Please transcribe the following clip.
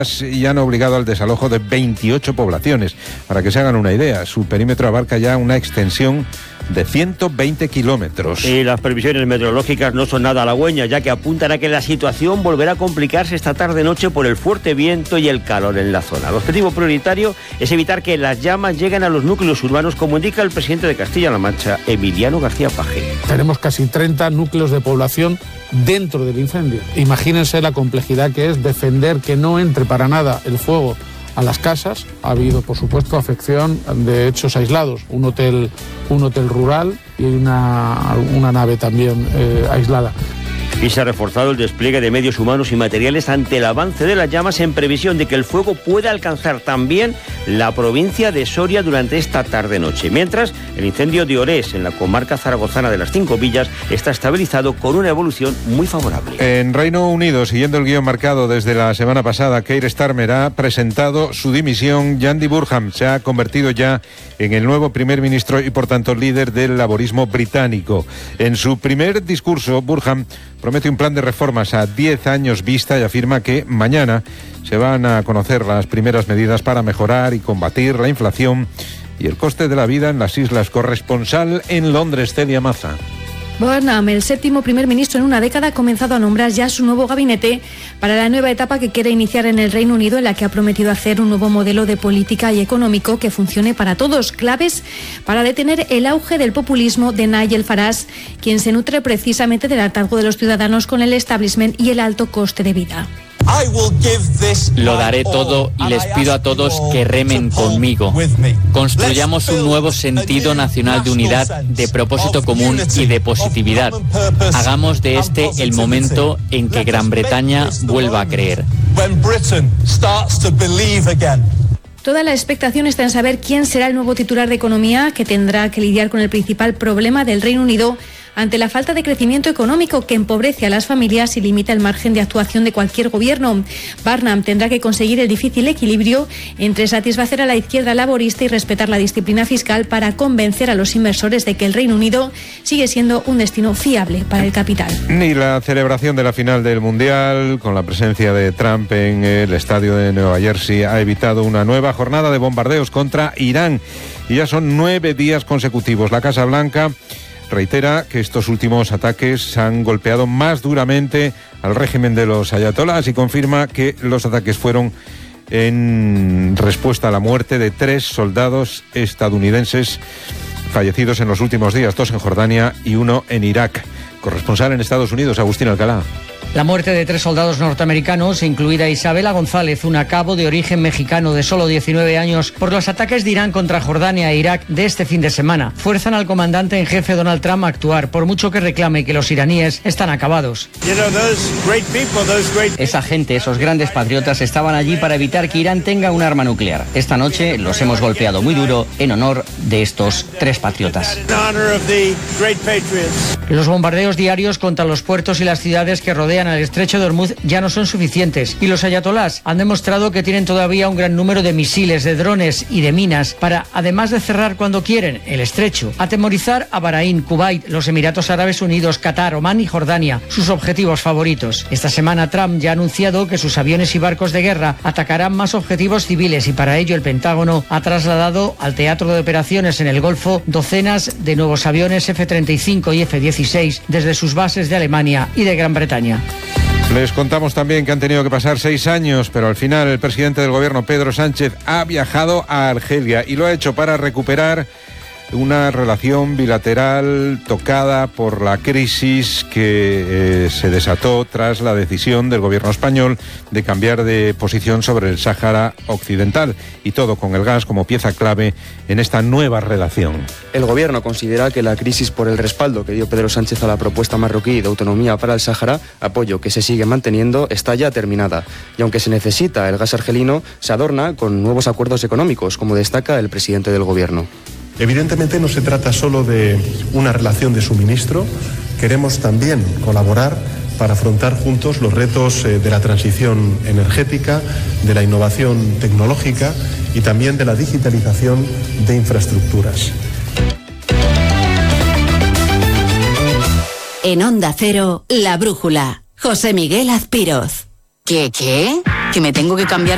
y han obligado al desalojo de 28 poblaciones. Para que se hagan una idea, su perímetro abarca ya una extensión de 120 kilómetros. Y las previsiones meteorológicas no son nada halagüeñas, ya que apuntan a que la situación volverá a complicarse esta tarde-noche por el fuerte viento y el calor en la zona. El objetivo prioritario es evitar que las llamas lleguen a los núcleos urbanos, como indica el presidente de Castilla-La Mancha, Emiliano García Paje. Tenemos casi 30 núcleos de población dentro del incendio. Imagínense la complejidad que es defender que no entre para nada el fuego a las casas. Ha habido, por supuesto, afección de hechos aislados, un hotel rural y una nave también aislada. Y se ha reforzado el despliegue de medios humanos y materiales ante el avance de las llamas, en previsión de que el fuego pueda alcanzar también la provincia de Soria durante esta tarde-noche. Mientras, el incendio de Orés, en la comarca zaragozana de las Cinco Villas, está estabilizado con una evolución muy favorable. En Reino Unido, siguiendo el guión marcado desde la semana pasada, Keir Starmer ha presentado su dimisión. Andy Burnham se ha convertido ya en el nuevo primer ministro y, por tanto, líder del laborismo británico. En su primer discurso, Burnham promete un plan de reformas a 10 años vista y afirma que mañana se van a conocer las primeras medidas para mejorar y combatir la inflación y el coste de la vida en las islas. Corresponsal en Londres, Celia Maza. Burnham, el séptimo primer ministro en una década, ha comenzado a nombrar ya su nuevo gabinete para la nueva etapa que quiere iniciar en el Reino Unido, en la que ha prometido hacer un nuevo modelo de política y económico que funcione para todos, claves para detener el auge del populismo de Nigel Farage, quien se nutre precisamente del hartazgo de los ciudadanos con el establishment y el alto coste de vida. Lo daré todo y les pido a todos que remen conmigo. Construyamos un nuevo sentido nacional de unidad, de propósito común y de positividad. Hagamos de este el momento en que Gran Bretaña vuelva a creer. Toda la expectación está en saber quién será el nuevo titular de Economía, que tendrá que lidiar con el principal problema del Reino Unido ante la falta de crecimiento económico, que empobrece a las familias y limita el margen de actuación de cualquier gobierno. Burnham tendrá que conseguir el difícil equilibrio entre satisfacer a la izquierda laborista y respetar la disciplina fiscal para convencer a los inversores de que el Reino Unido sigue siendo un destino fiable para el capital. Ni la celebración de la final del Mundial, con la presencia de Trump en el estadio de Nueva Jersey, ha evitado una nueva jornada de bombardeos contra Irán. Y ya son 9 días consecutivos. La Casa Blanca reitera que estos últimos ataques han golpeado más duramente al régimen de los ayatolás y confirma que los ataques fueron en respuesta a la muerte de 3 soldados estadounidenses fallecidos en los últimos días, 2 en Jordania y 1 en Irak. Corresponsal en Estados Unidos, Agustín Alcalá. La muerte de 3 soldados norteamericanos, incluida Isabela González, una cabo de origen mexicano de solo 19 años, por los ataques de Irán contra Jordania e Irak de este fin de semana, fuerzan al comandante en jefe Donald Trump a actuar, por mucho que reclame que los iraníes están acabados. Esa gente, esos grandes patriotas, estaban allí para evitar que Irán tenga un arma nuclear. Esta noche los hemos golpeado muy duro en honor de estos 3 patriotas. Los bombardeos diarios contra los puertos y las ciudades que rodean al estrecho de Hormuz ya no son suficientes, y los ayatolás han demostrado que tienen todavía un gran número de misiles, de drones y de minas para, además de cerrar cuando quieren el estrecho, atemorizar a Bahrein, Kuwait, los Emiratos Árabes Unidos, Qatar, Omán y Jordania, sus objetivos favoritos. Esta semana Trump ya ha anunciado que sus aviones y barcos de guerra atacarán más objetivos civiles, y para ello el Pentágono ha trasladado al teatro de operaciones en el Golfo docenas de nuevos aviones F-35 y F-16 desde sus bases de Alemania y de Gran Bretaña. Les contamos también que han tenido que pasar 6 años, pero al final el presidente del gobierno, Pedro Sánchez, ha viajado a Argelia y lo ha hecho para recuperar una relación bilateral tocada por la crisis que se desató tras la decisión del gobierno español de cambiar de posición sobre el Sáhara Occidental, y todo con el gas como pieza clave en esta nueva relación. El gobierno considera que la crisis por el respaldo que dio Pedro Sánchez a la propuesta marroquí de autonomía para el Sáhara, apoyo que se sigue manteniendo, está ya terminada. Y aunque se necesita el gas argelino, se adorna con nuevos acuerdos económicos, como destaca el presidente del gobierno. Evidentemente no se trata solo de una relación de suministro, queremos también colaborar para afrontar juntos los retos de la transición energética, de la innovación tecnológica y también de la digitalización de infraestructuras. En Onda Cero, La Brújula, José Miguel Azpiroz. ¿Qué? ¿Que me tengo que cambiar